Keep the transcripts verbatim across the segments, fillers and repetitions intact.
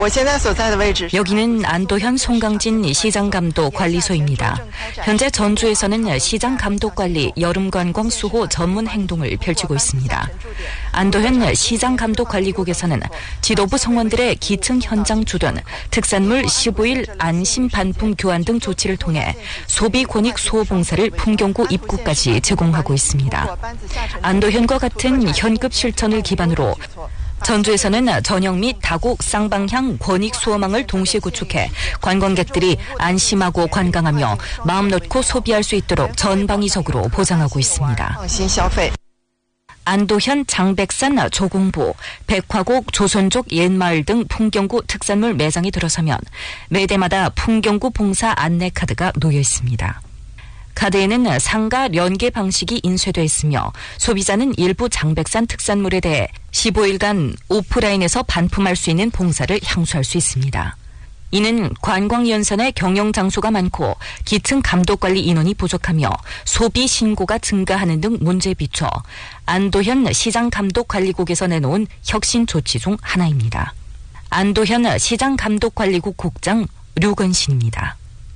여기는 안도현 송강진 시장감독관리소입니다. 현재 전주에서는 시장감독관리 여름관광 수호 전문 행동을 펼치고 있습니다. 안도현 시장감독관리국에서는 지도부 성원들의 기층 현장 주둔, 특산물 십오 일 안심 반품 교환 등 조치를 통해 소비 권익 수호 봉사를 풍경구 입구까지 제공하고 있습니다. 안도현과 같은 현급 실천을 기반으로 전주에서는 전형 및 다곡 쌍방향 권익 수호망을 동시에 구축해 관광객들이 안심하고 관광하며 마음 놓고 소비할 수 있도록 전방위적으로 보장하고 있습니다. 안도현 장백산 조공보, 백화곡 조선족 옛마을 등 풍경구 특산물 매장에 들어서면 매대마다 풍경구 봉사 안내카드가 놓여 있습니다. 카드에는 상가 연계 방식이 인쇄되어 있으며 소비자는 일부 장백산 특산물에 대해 십오 일간 오프라인에서 반품할 수 있는 봉사를 향수할 수 있습니다. 이는 관광연산의 경영장소가 많고 기층 감독관리 인원이 부족하며 소비 신고가 증가하는 등 문제에 비춰 안도현 시장감독관리국에서 내놓은 혁신 조치 중 하나입니다. 안도현 시장감독관리국 국장 류건신입니다.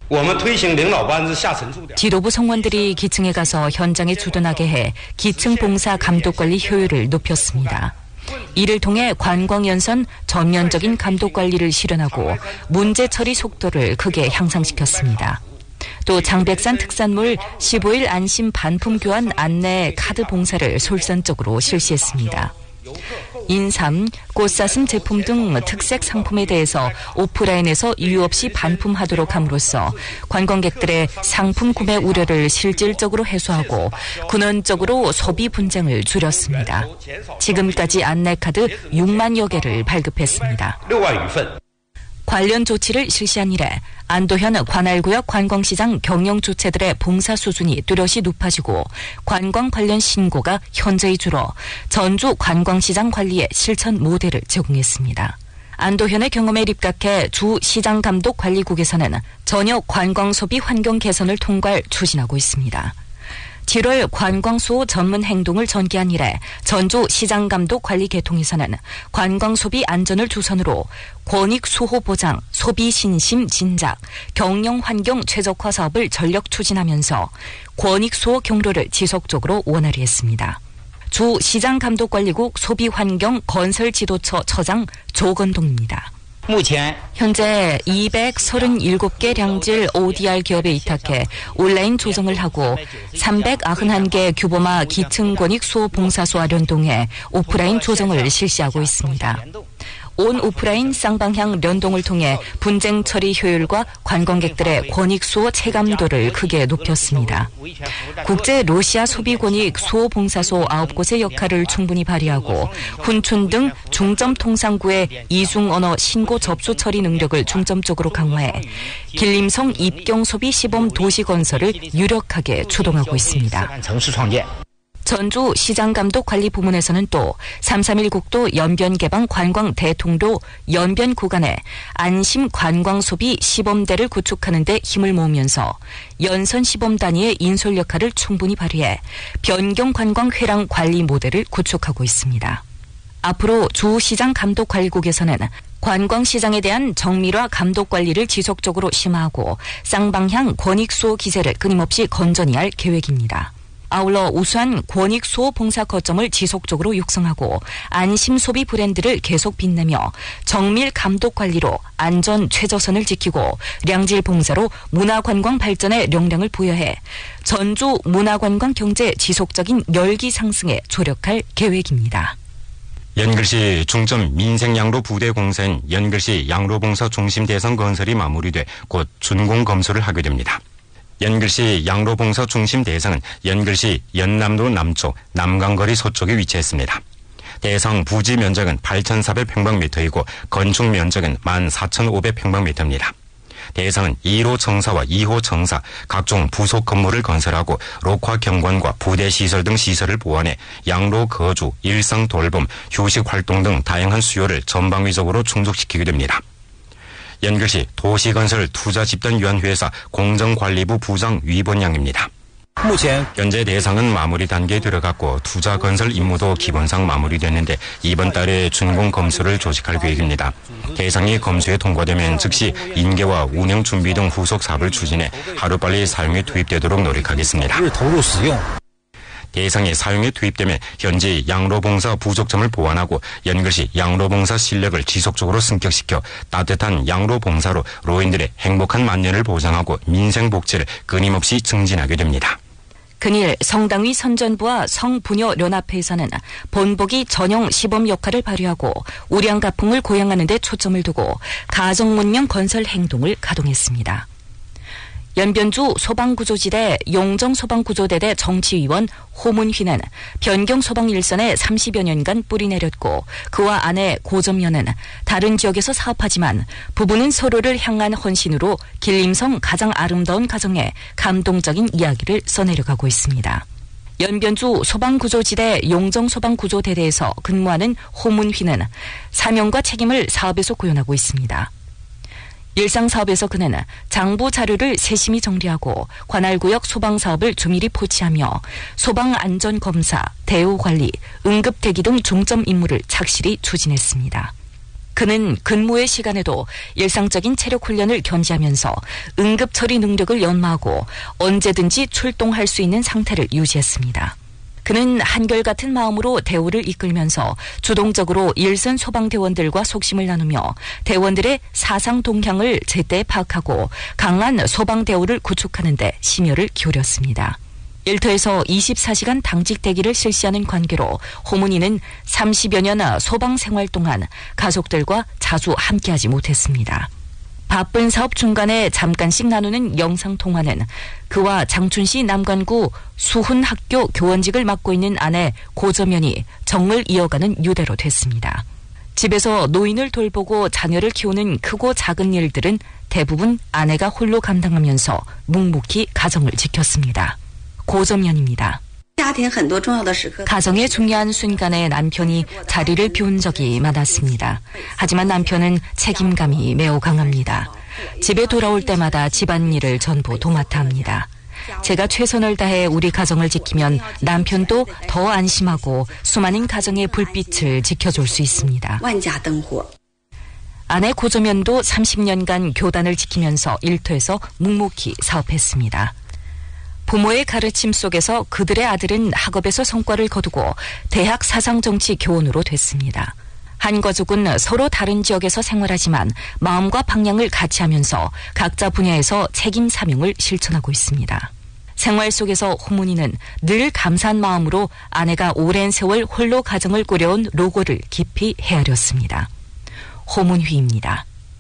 지도부 성원들이 기층에 가서 현장에 주둔하게 해 기층 봉사 감독관리 효율을 높였습니다. 이를 통해 관광연선 전면적인 감독관리를 실현하고 문제 처리 속도를 크게 향상시켰습니다. 또 장백산 특산물 십오 일 안심 반품 교환 안내 카드 봉사를 솔선적으로 실시했습니다. 인삼, 꽃사슴 제품 등 특색 상품에 대해서 오프라인에서 이유 없이 반품하도록 함으로써 관광객들의 상품 구매 우려를 실질적으로 해소하고 근원적으로 소비 분쟁을 줄였습니다. 지금까지 안내카드 육만여 개를 발급했습니다. 관련 조치를 실시한 이래 안도현 관할구역 관광시장 경영 주체들의 봉사 수준이 뚜렷이 높아지고 관광 관련 신고가 현저히 줄어 전주 관광시장 관리의 실천 모델을 제공했습니다. 안도현의 경험에 입각해 주 시장감독관리국에서는 전역 관광소비 환경 개선을 통괄 추진하고 있습니다. 칠월 관광수호 전문 행동을 전개한 이래 전주 시장감독관리 계통에서는 관광소비 안전을 주선으로 권익수호 보장, 소비신심 진작, 경영환경 최적화 사업을 전력 추진하면서 권익수호 경로를 지속적으로 원활히 했습니다. 주 시장감독관리국 소비환경 건설지도처 처장 조건동입니다. 현재 이백삼십칠 개 량질 오디알 기업에 위탁해 온라인 조정을 하고 삼백구십일 개 규모마 기층권익 수호 봉사소와 연동해 오프라인 조정을 실시하고 있습니다. 온 오프라인 쌍방향 연동을 통해 분쟁 처리 효율과 관광객들의 권익 수호 체감도를 크게 높였습니다. 국제 러시아 소비 권익 수호 봉사소 아홉 곳의 역할을 충분히 발휘하고 훈춘 등 중점 통상구의 이중 언어 신고 접수 처리 능력을 중점적으로 강화해 길림성 입경 소비 시범 도시 건설을 유력하게 추동하고 있습니다. 전주 시장감독관리 부문에서는 또 삼삼일 국도 연변개방 관광 대통로 연변 구간에 안심 관광소비 시범대를 구축하는 데 힘을 모으면서 연선 시범 단위의 인솔 역할을 충분히 발휘해 변경 관광 회랑 관리 모델을 구축하고 있습니다. 앞으로 주 시장감독관리국에서는 관광시장에 대한 정밀화 감독관리를 지속적으로 심화하고 쌍방향 권익수호 기세를 끊임없이 건전히 할 계획입니다. 아울러 우수한 권익수호 봉사 거점을 지속적으로 육성하고 안심소비 브랜드를 계속 빛내며 정밀 감독관리로 안전 최저선을 지키고 량질 봉사로 문화관광 발전에 역량을 부여해 전주 문화관광 경제 지속적인 열기 상승에 조력할 계획입니다. 연글시 중점 민생양로 부대 공사인 연글시 양로봉사 중심 대상 건설이 마무리돼 곧 준공 검수를 하게 됩니다. 연글시 양로봉사 중심 대상은 연글시 연남로 남쪽, 남강거리 서쪽에 위치했습니다. 대상 부지 면적은 팔천사백 평방미터이고 건축 면적은 만 사천오백 평방미터입니다. 대상은 일 호 청사와 이 호 청사, 각종 부속 건물을 건설하고 녹화 경관과 부대 시설 등 시설을 보완해 양로 거주, 일상 돌봄, 휴식 활동 등 다양한 수요를 전방위적으로 충족시키게 됩니다. 연글시 도시건설 투자집단위원회사 공정관리부 부장 위본양입니다. 현재 대상은 마무리 단계에 들어갔고 투자 건설 임무도 기본상 마무리됐는데 이번 달에 준공 검수를 조직할 계획입니다. 대상이 검수에 통과되면 즉시 인계와 운영 준비 등 후속 사업을 추진해 하루빨리 사용에 투입되도록 노력하겠습니다. 대상이 사용에 투입되면 현재 양로봉사 부족점을 보완하고 연글시 양로봉사 실력을 지속적으로 승격시켜 따뜻한 양로봉사로 로인들의 행복한 만년을 보장하고 민생복지를 끊임없이 증진하게 됩니다. 근일 성당위 선전부와 성부녀연합회에서는 본보기 전용 시범 역할을 발휘하고 우량가풍을 고양하는 데 초점을 두고 가정문명 건설 행동을 가동했습니다. 연변주 소방구조지대 용정소방구조대대 정치위원 호문휘는 변경소방 일선에 삼십여 년간 뿌리 내렸고 그와 아내 고점녀는 다른 지역에서 사업하지만 부부는 서로를 향한 헌신으로 길림성 가장 아름다운 가정에 감동적인 이야기를 써내려가고 있습니다. 연변주 소방구조지대 용정소방구조대대에서 근무하는 호문휘는 사명과 책임을 사업에서 구현하고 있습니다. 일상사업에서 그는 장부 자료를 세심히 정리하고 관할구역 소방사업을 조밀히 포치하며 소방안전검사, 대우관리, 응급대기 등 중점 임무를 착실히 추진했습니다. 그는 근무의 시간에도 일상적인 체력 훈련을 견지하면서 응급처리 능력을 연마하고 언제든지 출동할 수 있는 상태를 유지했습니다. 그는 한결같은 마음으로 대우를 이끌면서 주동적으로 일선 소방대원들과 속심을 나누며 대원들의 사상 동향을 제때 파악하고 강한 소방대우를 구축하는 데 심혈을 기울였습니다. 일터에서 이십사 시간 당직 대기를 실시하는 관계로 호문이는 삼십여 년 소방 생활 동안 가족들과 자주 함께하지 못했습니다. 바쁜 사업 중간에 잠깐씩 나누는 영상통화는 그와 장춘시 남관구 수훈학교 교원직을 맡고 있는 아내 고점연이 정을 이어가는 유대로 됐습니다. 집에서 노인을 돌보고 자녀를 키우는 크고 작은 일들은 대부분 아내가 홀로 감당하면서 묵묵히 가정을 지켰습니다. 고점연입니다. 가정의 중요한 순간에 남편이 자리를 비운 적이 많았습니다. 하지만 남편은 책임감이 매우 강합니다. 집에 돌아올 때마다 집안일을 전부 도맡아 합니다. 제가 최선을 다해 우리 가정을 지키면 남편도 더 안심하고 수많은 가정의 불빛을 지켜줄 수 있습니다. 아내 고조면도 삼십 년간 교단을 지키면서 일터에서 묵묵히 사업했습니다. 부모의 가르침 속에서 그들의 아들은 학업에서 성과를 거두고 대학 사상정치 교원으로 됐습니다. 한 가족은 서로 다른 지역에서 생활하지만 마음과 방향을 같이 하면서 각자 분야에서 책임 사명을 실천하고 있습니다. 생활 속에서 호문이는 늘 감사한 마음으로 아내가 오랜 세월 홀로 가정을 꾸려온 노고를 깊이 헤아렸습니다. 호문휘입니다.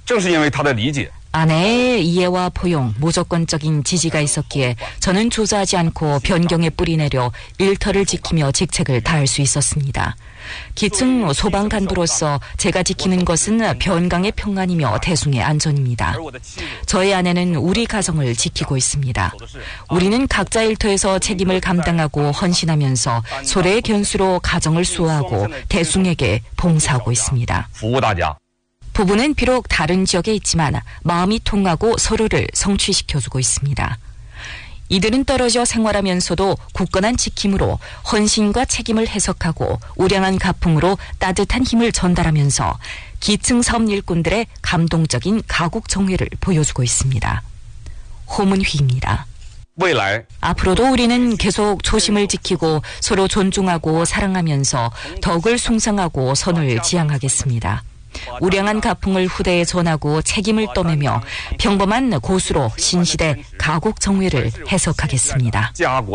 아내의 이해와 포용, 무조건적인 지지가 있었기에 저는 조사하지 않고 변경에 뿌리 내려 일터를 지키며 직책을 다할 수 있었습니다. 기층 소방 간부로서 제가 지키는 것은 변강의 평안이며 대중의 안전입니다. 저희 아내는 우리 가정을 지키고 있습니다. 우리는 각자 일터에서 책임을 감당하고 헌신하면서 소래의 견수로 가정을 수호하고 대중에게 봉사하고 있습니다. 부부는 비록 다른 지역에 있지만 마음이 통하고 서로를 성취시켜주고 있습니다. 이들은 떨어져 생활하면서도 굳건한 지킴으로 헌신과 책임을 해석하고 우량한 가풍으로 따뜻한 힘을 전달하면서 기층 사업 일꾼들의 감동적인 가국 정회를 보여주고 있습니다. 호문휘입니다. 앞으로도 우리는 계속 초심을 지키고 서로 존중하고 사랑하면서 덕을 숭상하고 선을 지향하겠습니다. 우량한 가풍을 후대에 전하고 책임을 떠매며 평범한 고수로 신시대 가국 정회를 해석하겠습니다.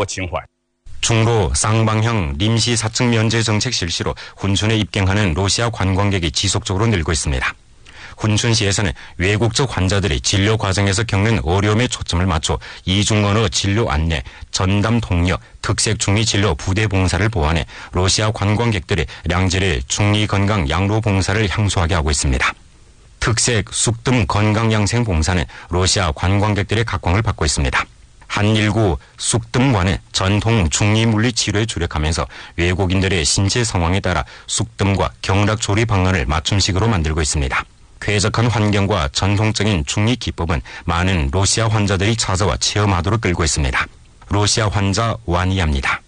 중로 쌍방향 림시 사측 면제 정책 실시로 훈춘에 입경하는 러시아 관광객이 지속적으로 늘고 있습니다. 훈춘시에서는 외국적 환자들이 진료 과정에서 겪는 어려움에 초점을 맞춰 이중언어 진료 안내, 전담 통역, 특색 중리 진료 부대 봉사를 보완해 러시아 관광객들이 량질의 중리 건강 양로 봉사를 향수하게 하고 있습니다. 특색 숙뜸 건강 양생 봉사는 러시아 관광객들의 각광을 받고 있습니다. 한일구 숙뜸관은 전통 중리 물리 치료에 주력하면서 외국인들의 신체 상황에 따라 숙뜸과 경락 조리 방안을 맞춤식으로 만들고 있습니다. 쾌적한 환경과 전통적인 중리 기법은 많은 러시아 환자들이 찾아와 체험하도록 끌고 있습니다. 러시아 환자 와니아입니다.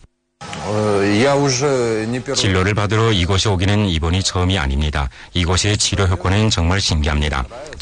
진료를 받으러 이곳에 오기는 이번이 처음이 아닙니다. 이곳의 치료 효과는 정말 신기합니다.